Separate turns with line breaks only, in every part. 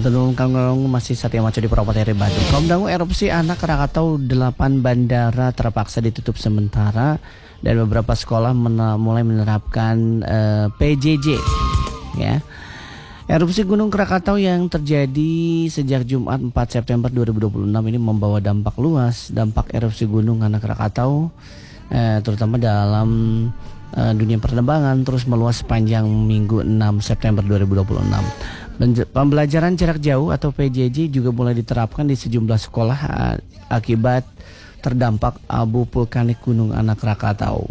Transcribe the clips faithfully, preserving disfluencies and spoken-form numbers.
Betul, kamu masih Satya Maco di Purwokerto Bandung. Kaum dangu erupsi anak Krakatau, delapan bandara terpaksa ditutup sementara dan beberapa sekolah mena- mulai menerapkan uh, P J J. Ya. Erupsi Gunung Krakatau yang terjadi sejak Jumat empat September dua ribu dua puluh enam ini membawa dampak luas. Dampak erupsi Gunung anak Krakatau eh, terutama dalam eh, dunia penerbangan terus meluas sepanjang Minggu enam September dua ribu dua puluh enam. Pembelajaran jarak jauh atau P J J juga mulai diterapkan di sejumlah sekolah akibat terdampak abu vulkanik Gunung Anak Krakatau.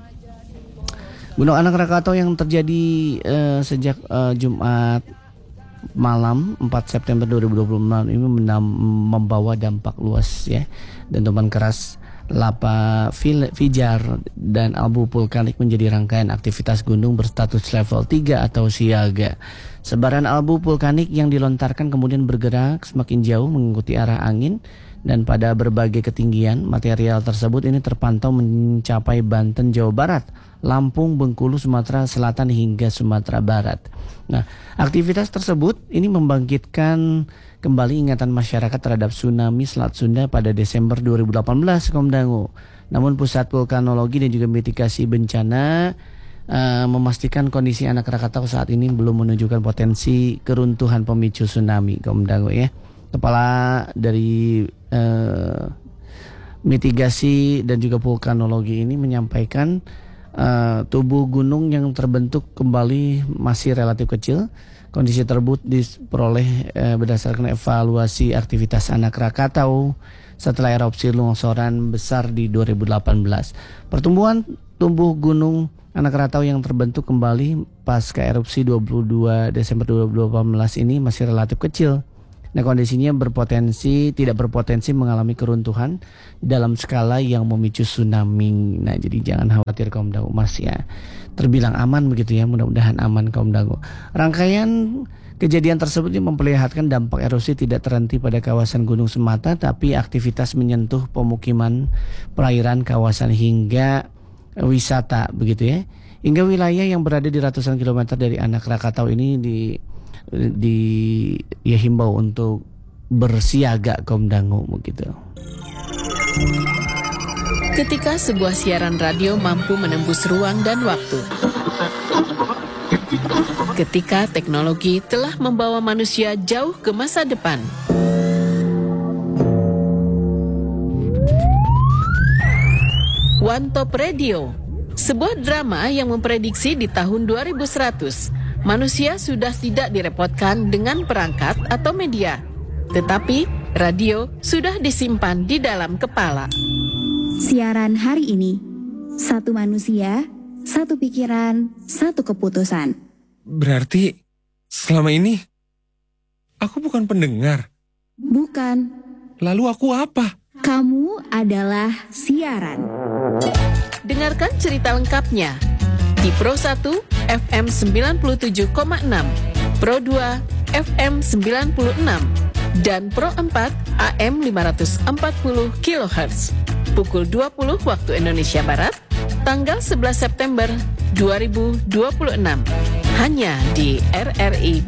Gunung Anak Krakatau yang terjadi uh, sejak uh, Jumat malam empat September dua ribu dua puluh enam ini menam- membawa dampak luas ya. Dentuman keras lava pijar dan abu vulkanik menjadi rangkaian aktivitas gunung berstatus level tiga atau siaga. Sebaran abu vulkanik yang dilontarkan kemudian bergerak semakin jauh mengikuti arah angin dan pada berbagai ketinggian. Material tersebut ini terpantau mencapai Banten, Jawa Barat, Lampung, Bengkulu, Sumatera Selatan hingga Sumatera Barat. Nah, aktivitas tersebut ini membangkitkan kembali ingatan masyarakat terhadap tsunami Selat Sunda pada Desember dua ribu delapan belas, Komdangu. Namun Pusat Vulkanologi dan juga Mitigasi Bencana uh, memastikan kondisi anak Krakatau saat ini belum menunjukkan potensi keruntuhan pemicu tsunami, Komdangu ya. Kepala dari uh, Mitigasi dan juga Vulkanologi ini menyampaikan uh, tubuh gunung yang terbentuk kembali masih relatif kecil. Kondisi tersebut diperoleh eh, berdasarkan evaluasi aktivitas anak Krakatau setelah erupsi longsoran besar di dua ribu delapan belas. Pertumbuhan tumbuh gunung anak Krakatau yang terbentuk kembali pasca erupsi dua puluh dua Desember dua ribu delapan belas ini masih relatif kecil. Nah, kondisinya berpotensi tidak berpotensi mengalami keruntuhan dalam skala yang memicu tsunami. Nah, jadi jangan khawatir kaum dangu, Mas ya. Terbilang aman begitu ya, mudah-mudahan aman kaum dangu. Rangkaian kejadian tersebut memperlihatkan dampak erosi tidak terhenti pada kawasan gunung semata, tapi aktivitas menyentuh pemukiman, perairan, kawasan hingga wisata begitu ya. Hingga wilayah yang berada di ratusan kilometer dari anak Krakatau ini di di ya himbau untuk bersiaga kaum dangu begitu.
Ketika sebuah siaran radio mampu menembus ruang dan waktu. Ketika teknologi telah membawa manusia jauh ke masa depan. One Top Radio, sebuah drama yang memprediksi di tahun dua ribu seratus manusia sudah tidak direpotkan dengan perangkat atau media, tetapi radio sudah disimpan di dalam kepala.
Siaran hari ini, satu manusia, satu pikiran, satu keputusan.
Berarti selama ini aku bukan pendengar?
Bukan.
Lalu aku apa?
Kamu adalah siaran.
Dengarkan cerita lengkapnya di Pro satu F M sembilan puluh tujuh koma enam, Pro dua F M sembilan puluh enam, dan Pro empat A M lima ratus empat puluh kilohertz. Pukul dua puluh waktu Indonesia Barat, tanggal sebelas September dua ribu dua puluh enam. Hanya di R R I